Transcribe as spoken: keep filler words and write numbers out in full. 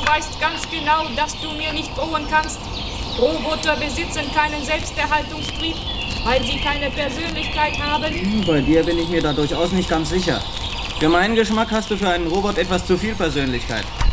weißt ganz genau, dass du mir nicht drohen kannst. Roboter besitzen keinen Selbsterhaltungstrieb, weil sie keine Persönlichkeit haben. Bei dir bin ich mir da durchaus nicht ganz sicher. Für meinen Geschmack hast du für einen Robot etwas zu viel Persönlichkeit.